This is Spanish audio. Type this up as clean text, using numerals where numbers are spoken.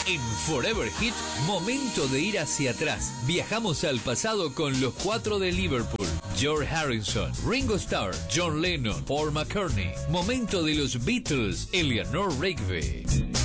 En Forever Hit, momento de ir hacia atrás. Viajamos al pasado con los 4 de Liverpool. George Harrison, Ringo Starr, John Lennon, Paul McCartney. Momento de los Beatles, Eleanor Rigby.